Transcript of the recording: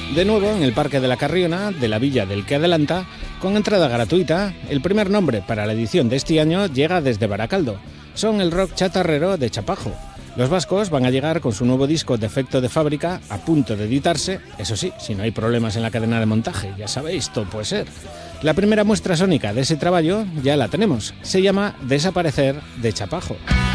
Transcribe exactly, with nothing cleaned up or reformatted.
De nuevo en el Parque de la Carriona, de la Villa del que Adelanta, con entrada gratuita, el primer nombre para la edición de este año llega desde Baracaldo. Son el rock chatarrero de Chapajo. Los vascos van a llegar con su nuevo disco Defecto de Fábrica, a punto de editarse, eso sí, si no hay problemas en la cadena de montaje, ya sabéis, todo puede ser. La primera muestra sónica de ese trabajo ya la tenemos, se llama Desaparecer de Chapajo.